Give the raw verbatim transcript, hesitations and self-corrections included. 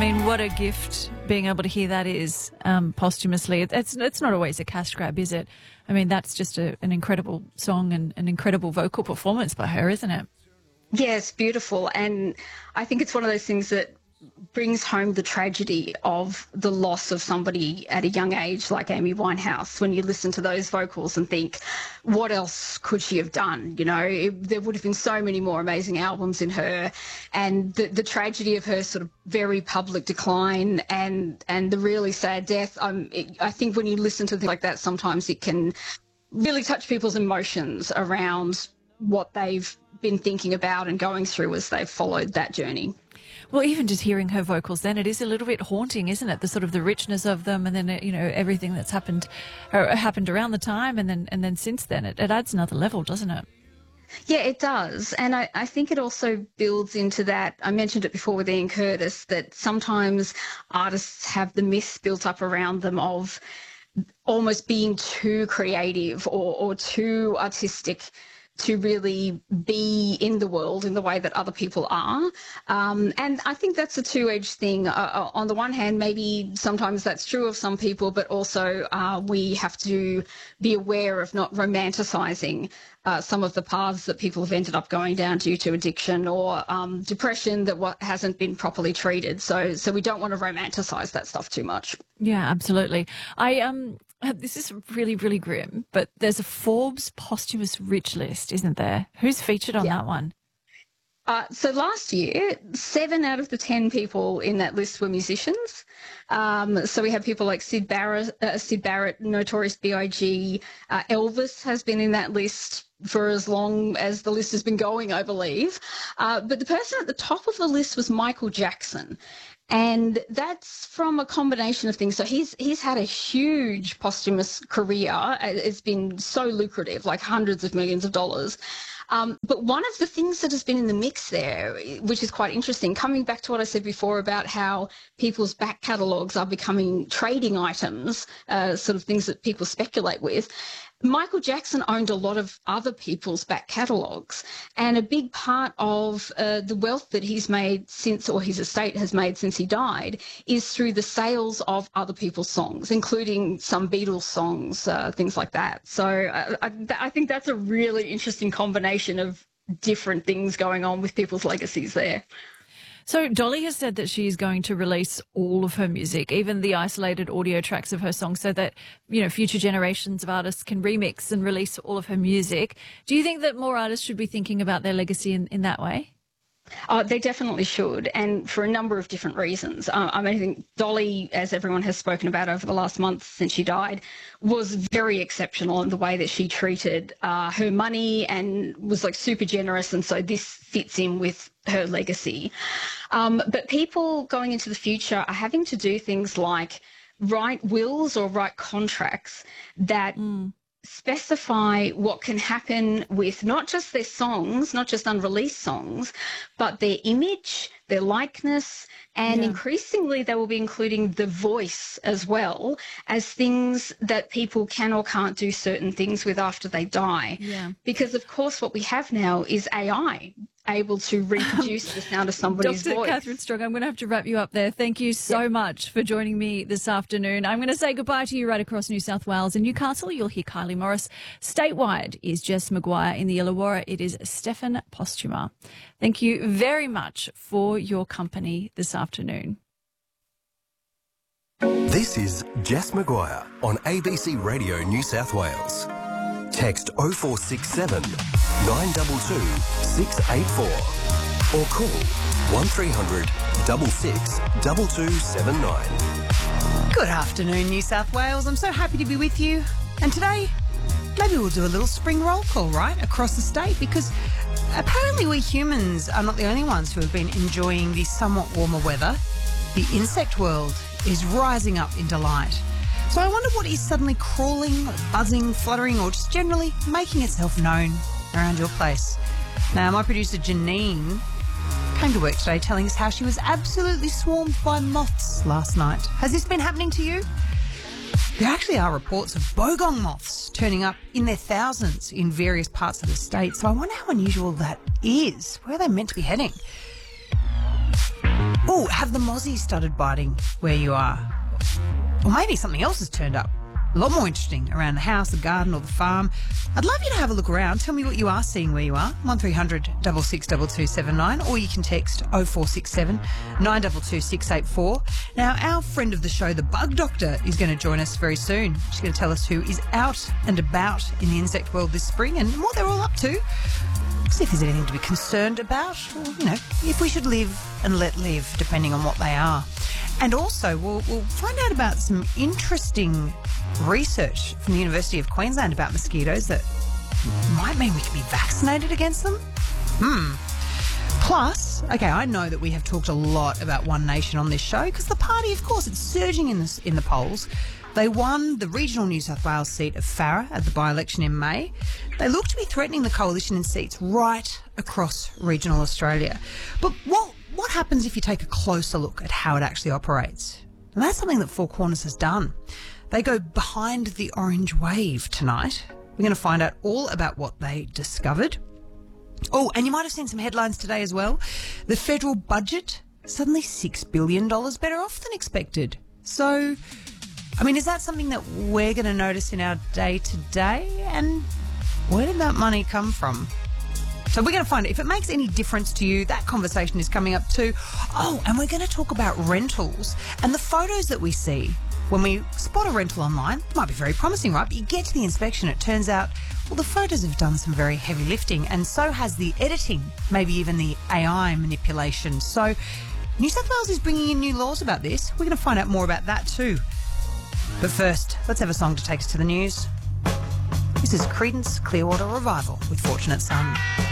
mean, what a gift being able to hear that is um, posthumously. It, it's it's not always a cash grab, is it? I mean, that's just a, an incredible song and an incredible vocal performance by her, isn't it? Yeah, it's beautiful. And I think it's one of those things that brings home the tragedy of the loss of somebody at a young age like Amy Winehouse, when you listen to those vocals and think, what else could she have done? You know, it, there would have been so many more amazing albums in her, and the, the tragedy of her sort of very public decline and, and the really sad death. Um, it, I think when you listen to things like that, sometimes it can really touch people's emotions around what they've been thinking about and going through as they've followed that journey. Well, even just hearing her vocals then, it is a little bit haunting, isn't it? The sort of the richness of them, and then, you know, everything that's happened uh, happened around the time, and then and then since then, it, it adds another level, doesn't it? Yeah, it does. And I, I think it also builds into that. I mentioned it before with Ian Curtis, that sometimes artists have the myth built up around them of almost being too creative or, or too artistic to really be in the world in the way that other people are. Um, and I think that's a two-edged thing. Uh, on the one hand, maybe sometimes that's true of some people, but also uh, we have to be aware of not romanticising uh, some of the paths that people have ended up going down due to addiction or um, depression that what hasn't been properly treated. So, so we don't want to romanticise that stuff too much. Yeah, absolutely. I um. This is really, really grim, but there's a Forbes posthumous rich list, isn't there? Who's featured on yeah. that one? Uh, so last year, seven out of the ten people in that list were musicians. Um, so we have people like Sid Barrett, uh, Sid Barrett, Notorious B I G Uh, Elvis has been in that list for as long as the list has been going, I believe. Uh, but the person at the top of the list was Michael Jackson. And that's from a combination of things. So he's he's had a huge posthumous career. It's been so lucrative, like hundreds of millions of dollars. Um, but one of the things that has been in the mix there, which is quite interesting, coming back to what I said before about how people's back catalogues are becoming trading items, uh, sort of things that people speculate with, Michael Jackson owned a lot of other people's back catalogues, and a big part of uh, the wealth that he's made since, or his estate has made since he died, is through the sales of other people's songs, including some Beatles songs, uh, things like that. So uh, I, I think that's a really interesting combination of different things going on with people's legacies there. So Dolly has said that she is going to release all of her music, even the isolated audio tracks of her songs, so that, you know, future generations of artists can remix and release all of her music. Do you think that more artists should be thinking about their legacy in, in that way? Uh, they definitely should, and for a number of different reasons. Uh, I mean, I think Dolly, as everyone has spoken about over the last month since she died, was very exceptional in the way that she treated uh, her money and was like super generous, and so this fits in with her legacy. Um, but people going into the future are having to do things like write wills or write contracts that mm. specify what can happen with not just their songs, not just unreleased songs, but their image, their likeness, and yeah. increasingly they will be including the voice as well as things that people can or can't do certain things with after they die. Yeah. Because, of course, what we have now is A I able to reproduce the sound of somebody's Doctor voice. Catherine Strong, I'm going to have to wrap you up there. Thank you so yep. much for joining me this afternoon. I'm going to say goodbye to you right across New South Wales and Newcastle. You'll hear Kylie Morris. Statewide is Jess Maguire. In the Illawarra, it is Stefan Postuma. Thank you very much for your company this afternoon. This is Jess Maguire on A B C Radio New South Wales. Text oh four six seven, nine two two, six eight four or call one three hundred, six six, two two seven nine. Good afternoon, New South Wales. I'm so happy to be with you. And today, maybe we'll do a little spring roll call, right, across the state, because apparently we humans are not the only ones who have been enjoying the somewhat warmer weather. The insect world is rising up in delight. So I wonder what is suddenly crawling, buzzing, fluttering, or just generally making itself known around your place. Now, my producer Janine came to work today telling us how she was absolutely swarmed by moths last night. Has this been happening to you? There actually are reports of bogong moths turning up in their thousands in various parts of the state. So I wonder how unusual that is. Where are they meant to be heading? Oh, have the mozzies started biting where you are? Or maybe something else has turned up. A lot more interesting around the house, the garden or the farm. I'd love you to have a look around. Tell me what you are seeing where you are. one three hundred six six two two seven nine, or you can text oh four six seven nine two two six eight four. Now, our friend of the show, the Bug Doctor, is going to join us very soon. She's going to tell us who is out and about in the insect world this spring and what they're all up to. See if there's anything to be concerned about, or, you know, if we should live and let live, depending on what they are. And also, we'll, we'll find out about some interesting research from the University of Queensland about mosquitoes that might mean we can be vaccinated against them. Hmm. Plus, okay, I know that we have talked a lot about One Nation on this show because the party, of course, it's surging in the, in the polls. They won the regional New South Wales seat of Farrer at the by-election in May. They look to be threatening the coalition in seats right across regional Australia. But what what happens if you take a closer look at how it actually operates? And that's something that Four Corners has done. They go behind the orange wave tonight. We're going to find out all about what they discovered. Oh, and you might have seen some headlines today as well. The federal budget, suddenly six billion dollars better off than expected. So, I mean, is that something that we're going to notice in our day-to-day? And where did that money come from? So we're going to find out if it makes any difference to you. That conversation is coming up too. Oh, and we're going to talk about rentals and the photos that we see when we spot a rental online. It might be very promising, right? But you get to the inspection, it turns out, well, the photos have done some very heavy lifting, and so has the editing, maybe even the A I manipulation. So New South Wales is bringing in new laws about this. We're going to find out more about that too. But first, let's have a song to take us to the news. This is Creedence Clearwater Revival with Fortunate Son.